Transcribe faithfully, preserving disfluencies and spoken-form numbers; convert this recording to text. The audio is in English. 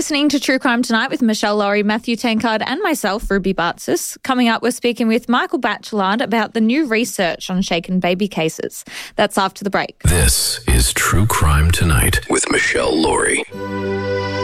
listening to True Crime Tonight with Michelle Laurie, Matthew Tankard and myself, Ruby Bartsis. Coming up, we're speaking with Michael Batchelard about the new research on shaken baby cases. That's after the break. This is True Crime Tonight with Michelle Laurie.